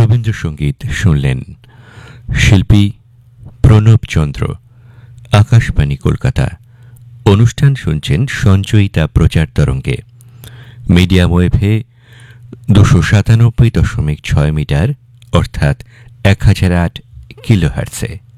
রবীন্দ্রসঙ্গীত শুনলেন। শিল্পী প্রণব চন্দ্র। আকাশবাণী কলকাতা। অনুষ্ঠান শুনছেন সঞ্চয়িতা প্রচার তরঙ্গে, মিডিয়াম ওয়েভে 297.6 মিটার অর্থাৎ 1008 কিলোহার্টজে।